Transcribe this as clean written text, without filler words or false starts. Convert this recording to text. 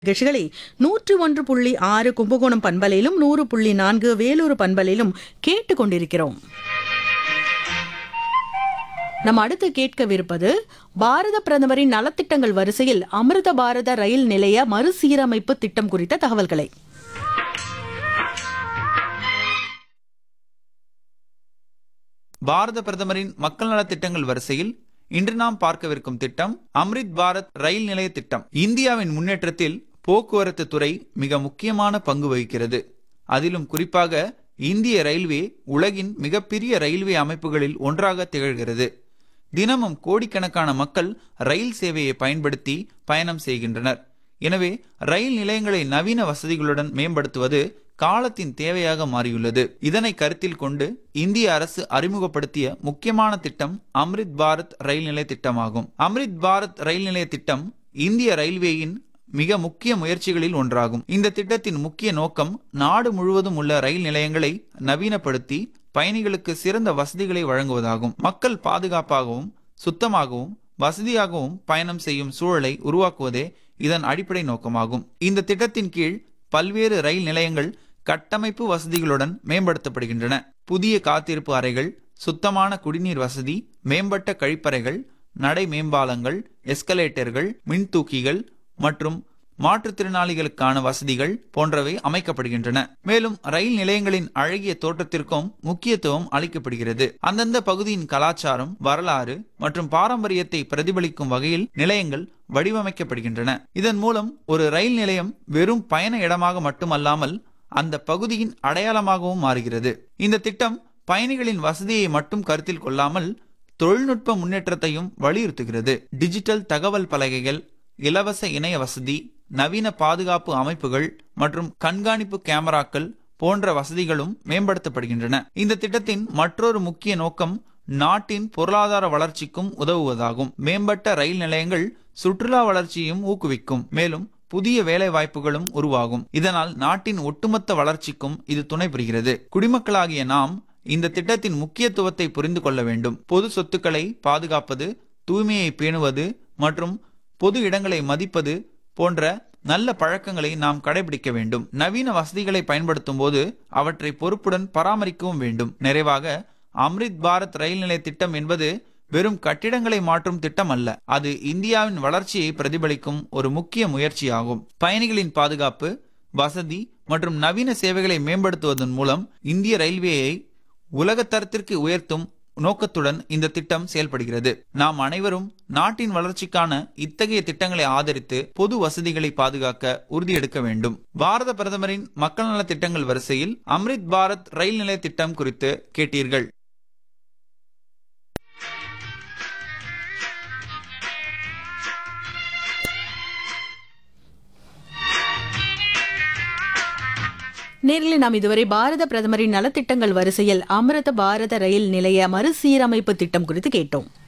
நிகழ்ச்சிகளை 101.6 கும்பகோணம் பண்பலையிலும் 100.4 வேலூர் பண்பலையிலும் கேட்டுக்கொண்டிருக்கிறோம். நம்ம அடுத்து கேட்கவிருப்பது பாரத பிரதமரின் நலத்திட்டங்கள் வரிசையில் அமிர்த பாரத ரயில் நிலைய மறுசீரமைப்பு திட்டம் குறித்த தகவல்களை. பாரத பிரதமரின் மக்கள் நலத்திட்டங்கள் வரிசையில் இன்று நாம் பார்க்கவிருக்கும் திட்டம் அம்ரித் பாரத் ரயில் நிலைய திட்டம். இந்தியாவின் முன்னேற்றத்தில் போக்குவரத்து துறை மிக முக்கியமான பங்கு வகிக்கிறது. அதிலும் குறிப்பாக இந்திய ரயில்வே உலகின் மிகப்பெரிய ரயில்வே அமைப்புகளில் ஒன்றாக திகழ்கிறது. தினமும் கோடிக்கணக்கான மக்கள் ரயில் சேவையை பயன்படுத்தி பயணம் செய்கின்றனர். எனவே ரயில் நிலையங்களை நவீன வசதிகளுடன் மேம்படுத்துவது காலத்தின் தேவையாக மாறியுள்ளது. இதனை கருத்தில் கொண்டு இந்திய அரசு அறிமுகப்படுத்திய முக்கியமான திட்டம் அம்ரித் பாரத் ரயில் நிலைய திட்டமாகும். அம்ரித் பாரத் ரயில் நிலைய திட்டம் இந்திய ரயில்வேயின் மிக முக்கிய முயற்சிகளில் ஒன்றாகும். இந்த திட்டத்தின் முக்கிய நோக்கம் நாடு முழுவதும் உள்ள ரயில் நிலையங்களை நவீனப்படுத்தி பயணிகளுக்கு சிறந்த வசதிகளை வழங்குவதாகும். மக்கள் பாதுகாப்பாகவும் சுத்தமாகவும் வசதியாகவும் பயணம் செய்யும் சூழலை உருவாக்குவதே இதன் அடிப்படை நோக்கமாகும். இந்த திட்டத்தின் கீழ் பல்வேறு ரயில் நிலையங்கள் கட்டமைப்பு வசதிகளுடன் மேம்படுத்தப்படுகின்றன. புதிய காத்திருப்பு அறைகள், சுத்தமான குடிநீர் வசதி, மேம்பட்ட கழிப்பறைகள், நடை மேம்பாலங்கள், எஸ்கலேட்டர்கள், மின்தூக்கிகள் மற்றும் மாற்றுத்திறனாளிகளுக்கான வசதிகள் போன்றவை அமைக்கப்படுகின்றன. மேலும் ரயில் நிலையங்களின் அழகிய தோற்றத்திற்கும் முக்கியத்துவம் அளிக்கப்படுகிறது. அந்தந்த பகுதியின் கலாச்சாரம், வரலாறு மற்றும் பாரம்பரியத்தை பிரதிபலிக்கும் வகையில் நிலையங்கள் வடிவமைக்கப்படுகின்றன. இதன் மூலம் ஒரு ரயில் நிலையம் வெறும் பயண இடமாக மட்டுமல்லாமல் அந்த பகுதியின் அடையாளமாகவும் மாறுகிறது. இந்த திட்டம் பயணிகளின் வசதியை மட்டும் கருத்தில் கொள்ளாமல் தொழில்நுட்ப முன்னேற்றத்தையும் வலியுறுத்துகிறது. டிஜிட்டல் தகவல் பலகைகள், இலவச இணைய வசதி, நவீன பாதுகாப்பு அமைப்புகள் மற்றும் கண்காணிப்பு கேமராக்கள் போன்ற வசதிகளும் மேம்படுத்தப்படுகின்றன. இந்த திட்டத்தின் மற்றொரு முக்கிய நோக்கம் நாட்டின் பொருளாதார வளர்ச்சிக்கும் உதவுவதாகும். மேம்பட்ட ரயில் நிலையங்கள் சுற்றுலா வளர்ச்சியையும் ஊக்குவிக்கும். மேலும் புதிய வேலை வாய்ப்புகளும் உருவாகும். இதனால் நாட்டின் ஒட்டுமொத்த வளர்ச்சிக்கும் இது துணை புரிகிறது. குடிமக்களாகிய நாம் இந்த திட்டத்தின் முக்கியத்துவத்தை புரிந்து கொள்ள வேண்டும். பொது சொத்துக்களை பாதுகாப்பது, தூய்மையை பேணுவது மற்றும் பொது இடங்களை மதிப்பது போன்ற நல்ல பழக்கங்களை நாம் கடைபிடிக்க வேண்டும். நவீன வசதிகளை பயன்படுத்தும் போது அவற்றை பொறுப்புடன் பராமரிக்கவும் வேண்டும். நிறைவாக, அம்ரித் பாரத் ரயில் நிலைய திட்டம் என்பது வெறும் கட்டிடங்களை மாற்றும் திட்டம் அல்ல. அது இந்தியாவின் வளர்ச்சியை பிரதிபலிக்கும் ஒரு முக்கிய முயற்சியாகும். பயணிகளின் பாதுகாப்பு, வசதி மற்றும் நவீன சேவைகளை மேம்படுத்துவதன் மூலம் இந்திய ரயில்வேயை உலகத்தரத்திற்கு உயர்த்தும் நோக்கத்துடன் இந்த திட்டம் செயல்படுகிறது. நாம் அனைவரும் நாட்டின் வளர்ச்சிக்கான இத்தகைய திட்டங்களை ஆதரித்து பொது வசதிகளை பாதுகாக்க உறுதியெடுக்க வேண்டும். பாரத பிரதமரின் மக்கள் நல திட்டங்கள் வரிசையில் அம்ரித் பாரத் ரயில் நிலைய திட்டம் குறித்து கேட்டீர்கள். நேரில் நாம் இதுவரை பாரத பிரதமரின் நலத்திட்டங்கள் வரிசையில் அமிர்த பாரத ரயில் நிலைய மறுசீரமைப்பு திட்டம் குறித்து கேட்டோம்.